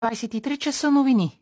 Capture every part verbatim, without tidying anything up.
двадесет и три часа новини.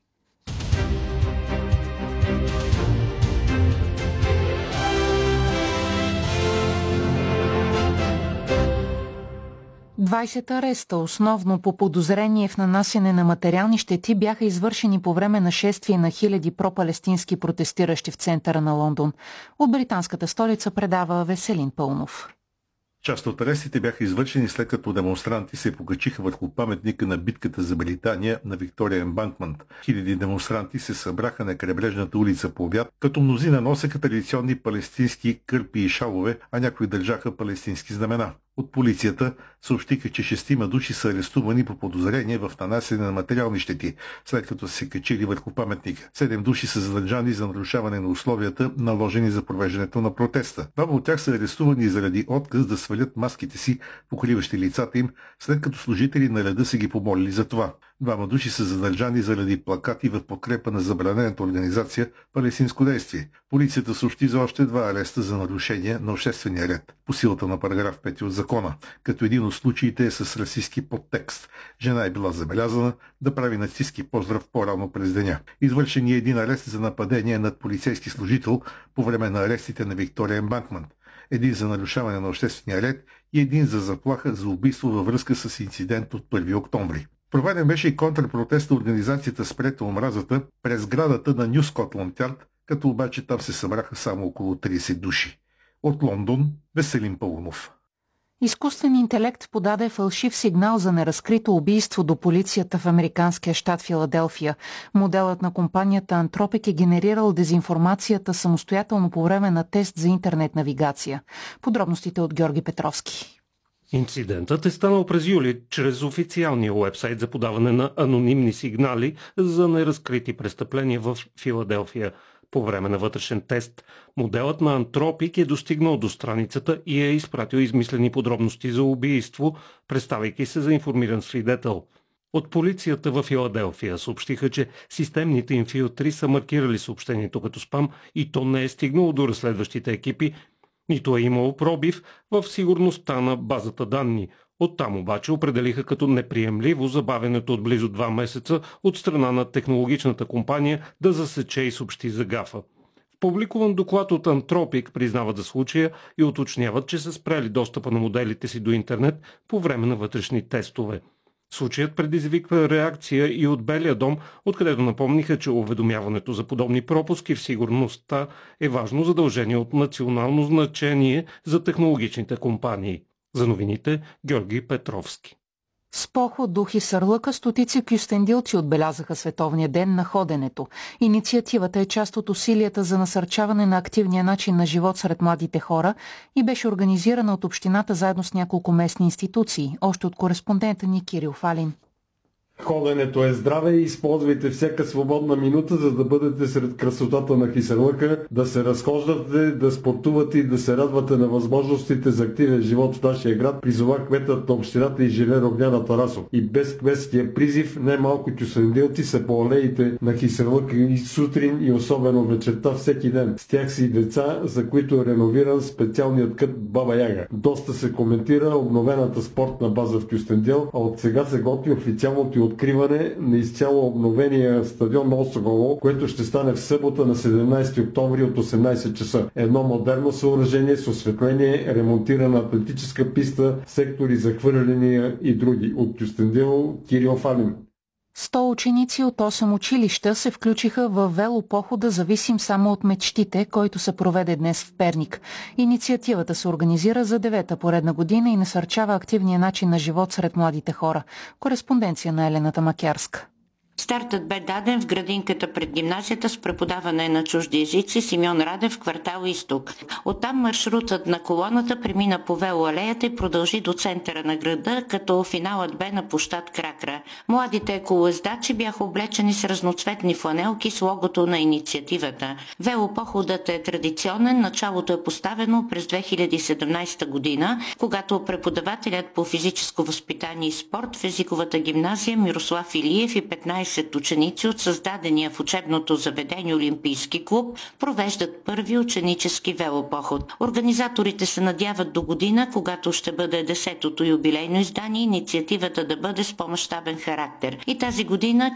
двадесет ареста, основно по подозрение в нанасяне на материални щети, бяха извършени по време на шествие на хиляди пропалестински протестиращи в центъра на Лондон. От британската столица предава Веселин Пълнов. Част от арестите бяха извършени след като демонстранти се покачиха върху паметника на битката за Британия на Виктория Ембанкмент. Хиляди демонстранти се събраха на крайбрежната улица по обяд, като мнозина носеха традиционни палестински кърпи и шалове, а някои държаха палестински знамена. От полицията съобщиха, че шестима души са арестувани по подозрение в нанасене на материални щети, след като се качили върху паметника. Седем души са задържани за нарушаване на условията, наложени за провеждането на протеста. Двама от тях са арестувани заради отказ да свалят маските си, покриващи лицата им, след като служители на реда са ги помолили за това. Двама души са задържани заради плакати в подкрепа на забранената организация Палестинско действие. Полицията съобщи за още два ареста за нарушение на обществения ред по силата на параграф пети от закона, като един от случаите е с расистски подтекст. Жена е била забелязана да прави нацистски поздрав по-рано през деня. Извършен е един арест за нападение над полицейски служител по време на арестите на Виктория Ембанкмент, един за нарушаване на обществения ред и един за заплаха за убийство във връзка с инцидент от първи октомври. Проведен беше и контрпротест на организацията Спрете омразата през сградата на Ню Скотланд Ярд, като обаче там се събраха само около тридесет души. От Лондон, Веселин Пълнов. Изкуствен интелект подаде фалшив сигнал за неразкрито убийство до полицията в американския щат Филаделфия. Моделът на компанията Anthropic е генерирал дезинформацията самостоятелно по време на тест за интернет навигация. Подробностите от Георги Петровски. Инцидентът е станал през юли чрез официалния уебсайт за подаване на анонимни сигнали за неразкрити престъпления в Филаделфия. По време на вътрешен тест, моделът на Anthropic е достигнал до страницата и е изпратил измислени подробности за убийство, представяйки се за информиран свидетел. От полицията в Филаделфия съобщиха, че системните им филтри са маркирали съобщението като спам и то не е стигнало до разследващите екипи, нито е имало пробив в сигурността на базата данни. Оттам обаче определиха като неприемливо забавянето от близо два месеца от страна на технологичната компания да засече и съобщи за гафа. В публикуван доклад от Anthropic признават за случая и уточняват, че са спрели достъпа на моделите си до интернет по време на вътрешни тестове. Случаят предизвиква реакция и от Белия дом, откъдето напомниха, че уведомяването за подобни пропуски в сигурността е важно задължение от национално значение за технологичните компании. За новините Георги Петровски. С поход, дух и сърлъка стотици кюстендилци отбелязаха Световния ден на ходенето. Инициативата е част от усилията за насърчаване на активния начин на живот сред младите хора и беше организирана от общината заедно с няколко местни институции, още от кореспондента ни Кирил Фалин. Ходенето е здраве и използвайте всяка свободна минута, за да бъдете сред красотата на Хисърлъка, да се разхождате, да спортувате и да се радвате на възможностите за активен живот в нашия град, призова кметът на общината инженер Огняна Тарасов. И без кметския призив немалко кюстендилци са по алеите на Хисърлъка и сутрин и особено вечерта всеки ден. С тях си деца, за които е реновиран специалният кът Баба Яга. Доста се коментира обновената спортна база в Кюстендил, а от сега се готви официалното откриване на изцяло обновения стадион на Осогово, което ще стане в събота на седемнадесети октомври от осемнадесет часа. Едно модерно съоръжение с осветление, ремонтирана атлетическа писта, сектори за хвърляния и други. От Кюстендил, Кирил Фалин. Сто ученици от осем училища се включиха в велопохода "Зависим само от мечтите", който се проведе днес в Перник. Инициативата се организира за девета поредна година и насърчава активния начин на живот сред младите хора. Кореспонденция на Елената Макярска. Стартът бе даден в градинката пред гимназията с преподаване на чужди езици Симеон Радев в квартал Изток. Оттам маршрутът на колоната премина по велоалеята и продължи до центъра на града, като финалът бе на площад Кракра. Младите еколоездачи бяха облечени с разноцветни фланелки с логото на инициативата. Велопоходът е традиционен, началото е поставено през две хиляди и седемнадесета година, когато преподавателят по физическо възпитание и спорт в езиковата гимназия Мирослав Илиев и петнадесет ученици от създадения в учебното заведение Олимпийски клуб провеждат първи ученически велопоход. Организаторите се надяват до година, когато ще бъде десетото юбилейно издание, инициативата да бъде с по-мащабен характер. И тази година